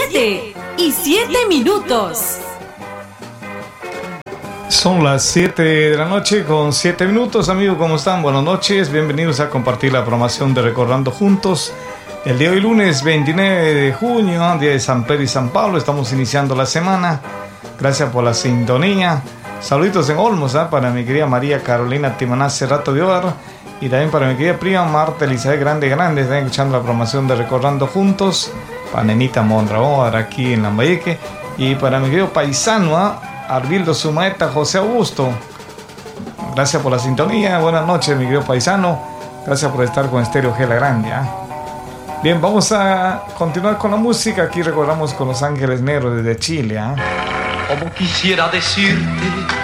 7:07. Son las 7 de la noche con 7 minutos. Amigos, ¿cómo están? Buenas noches. Bienvenidos a compartir la programación de Recordando Juntos. El día de hoy, lunes 29 de junio, día de San Pedro y San Pablo. Estamos iniciando la semana. Gracias por la sintonía. Saluditos en Olmos, para mi querida María Carolina Timaná Cerrato de Ovar. Y también para mi querida prima Marta Elizabeth Grande. Están escuchando la programación de Recordando Juntos. Para Nenita Mondragón, aquí en Lambayeque. Y para mi querido paisano, Arvildo Sumaeta José Augusto. Gracias por la sintonía. Buenas noches, mi querido paisano. Gracias por estar con Estéreo G La Grande. Bien, vamos a continuar con la música. Aquí recordamos con Los Ángeles Negros desde Chile. Como quisiera decirte